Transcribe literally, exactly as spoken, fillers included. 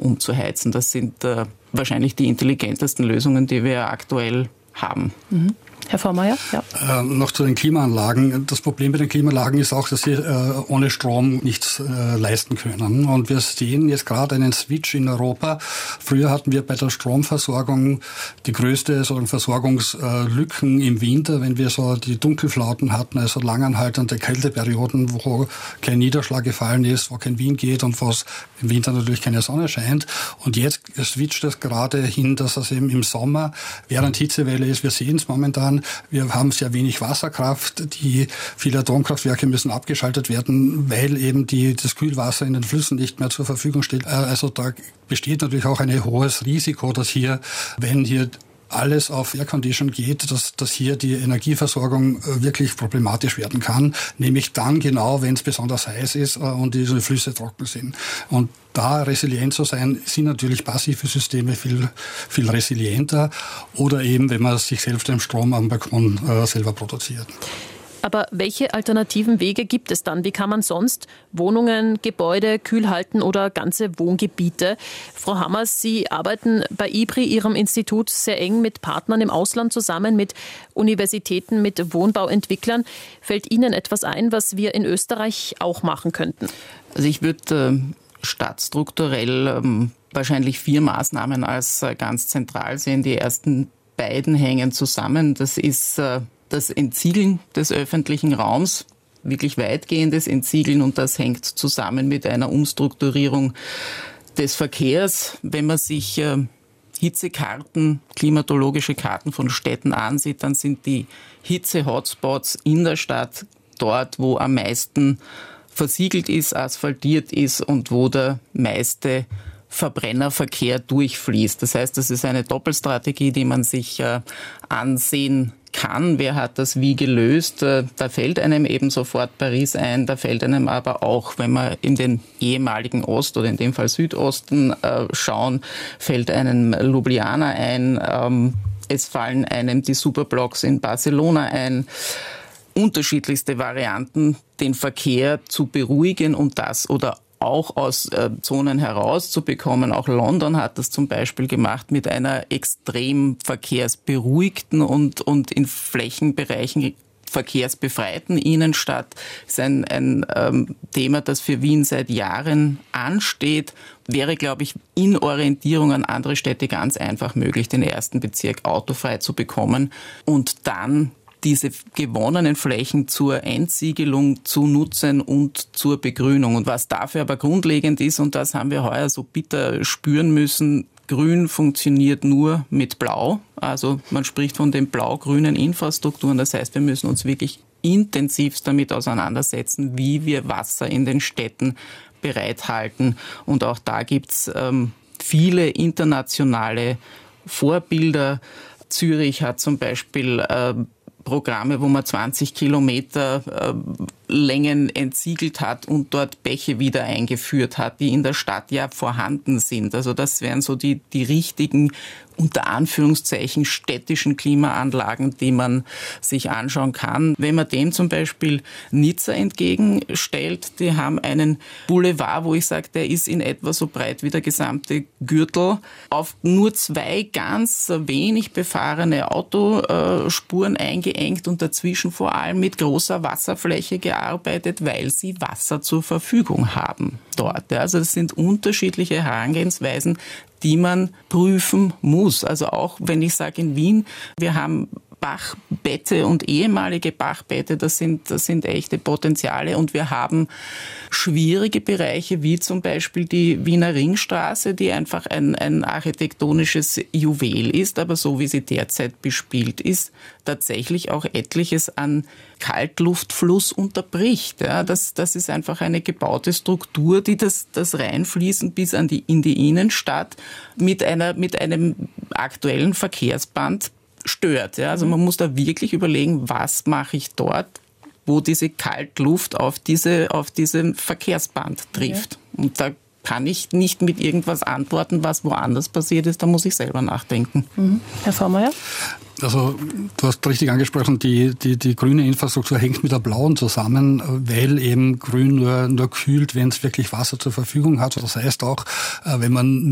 umzuheizen. Das sind äh, wahrscheinlich die intelligentesten Lösungen, die wir aktuell haben. Mhm. Herr Vormeier? Ja. Äh, noch zu den Klimaanlagen. Das Problem bei den Klimaanlagen ist auch, dass sie äh, ohne Strom nichts äh, leisten können. Und wir sehen jetzt gerade einen Switch in Europa. Früher hatten wir bei der Stromversorgung die größte so, Versorgungslücken im Winter, wenn wir so die Dunkelflauten hatten, also langanhaltende Kälteperioden, wo kein Niederschlag gefallen ist, wo kein Wind geht und wo es im Winter natürlich keine Sonne scheint. Und jetzt switcht das gerade hin, dass es eben im Sommer, während Hitzewelle ist, wir sehen es momentan, wir haben sehr wenig Wasserkraft. Die viele Atomkraftwerke müssen abgeschaltet werden, weil eben die, das Kühlwasser in den Flüssen nicht mehr zur Verfügung steht. Also da besteht natürlich auch ein hohes Risiko, dass hier, wenn hier alles auf Aircondition geht, dass, dass hier die Energieversorgung wirklich problematisch werden kann. Nämlich dann genau, wenn es besonders heiß ist und diese Flüsse trocken sind. Und da resilient zu sein, sind natürlich passive Systeme viel, viel resilienter. Oder eben, wenn man sich selbst den Strom am Balkon äh, selber produziert. Aber welche alternativen Wege gibt es dann? Wie kann man sonst Wohnungen, Gebäude kühl halten oder ganze Wohngebiete? Frau Hammers, Sie arbeiten bei I B R I, Ihrem Institut, sehr eng mit Partnern im Ausland zusammen, mit Universitäten, mit Wohnbauentwicklern. Fällt Ihnen etwas ein, was wir in Österreich auch machen könnten? Also ich würde äh, stadtstrukturell äh, wahrscheinlich vier Maßnahmen als äh, ganz zentral sehen. Die ersten beiden hängen zusammen. Das ist äh, das Entsiegeln des öffentlichen Raums, wirklich weitgehendes Entsiegeln, und das hängt zusammen mit einer Umstrukturierung des Verkehrs. Wenn man sich äh, Hitzekarten, klimatologische Karten von Städten ansieht, dann sind die Hitze-Hotspots in der Stadt dort, wo am meisten versiegelt ist, asphaltiert ist und wo der meiste Verbrennerverkehr durchfließt. Das heißt, das ist eine Doppelstrategie, die man sich äh, ansehen kann. Wer hat das wie gelöst? Da fällt einem eben sofort Paris ein, da fällt einem aber auch, wenn wir in den ehemaligen Ost- oder in dem Fall Südosten äh, schauen, fällt einem Ljubljana ein, ähm, es fallen einem die Superblocks in Barcelona ein. Unterschiedlichste Varianten, den Verkehr zu beruhigen und das oder auch aus äh, Zonen herauszubekommen. Auch London hat das zum Beispiel gemacht mit einer extrem verkehrsberuhigten und, und in Flächenbereichen verkehrsbefreiten Innenstadt. Das ist ein, ein ähm, Thema, das für Wien seit Jahren ansteht. Wäre, glaube ich, in Orientierung an andere Städte ganz einfach möglich, den ersten Bezirk autofrei zu bekommen und dann diese gewonnenen Flächen zur Entsiegelung zu nutzen und zur Begrünung. Und was dafür aber grundlegend ist, und das haben wir heuer so bitter spüren müssen, Grün funktioniert nur mit Blau. Also man spricht von den blau-grünen Infrastrukturen. Das heißt, wir müssen uns wirklich intensiv damit auseinandersetzen, wie wir Wasser in den Städten bereithalten. Und auch da gibt's ähm, viele internationale Vorbilder. Zürich hat zum Beispiel äh, Programme, wo man zwanzig Kilometer äh, Längen entsiegelt hat und dort Bäche wieder eingeführt hat, die in der Stadt ja vorhanden sind. Also das wären so die, die richtigen, unter Anführungszeichen, städtischen Klimaanlagen, die man sich anschauen kann. Wenn man dem zum Beispiel Nizza entgegenstellt, die haben einen Boulevard, wo ich sage, der ist in etwa so breit wie der gesamte Gürtel, auf nur zwei ganz wenig befahrene Autospuren eingeengt und dazwischen vor allem mit großer Wasserfläche gearbeitet, weil sie Wasser zur Verfügung haben dort. Also das sind unterschiedliche Herangehensweisen, die man prüfen muss. Also auch wenn ich sage in Wien, wir haben Bachbette und ehemalige Bachbette, das sind, das sind echte Potenziale, und wir haben schwierige Bereiche wie zum Beispiel die Wiener Ringstraße, die einfach ein, ein architektonisches Juwel ist, aber so wie sie derzeit bespielt ist, tatsächlich auch etliches an Kaltluftfluss unterbricht. Ja, das, das ist einfach eine gebaute Struktur, die das, das Reinfließen bis an die, in die Innenstadt mit einer, mit einem aktuellen Verkehrsband stört. Ja. Also man muss da wirklich überlegen, was mache ich dort, wo diese Kaltluft auf diese, auf diesen Verkehrsband trifft. Ja. Und da kann ich nicht mit irgendwas antworten, was woanders passiert ist, da muss ich selber nachdenken. Mhm. Herr Vormeier? Also du hast richtig angesprochen, die, die, die grüne Infrastruktur hängt mit der blauen zusammen, weil eben Grün nur, nur kühlt, wenn es wirklich Wasser zur Verfügung hat. Das heißt auch, wenn man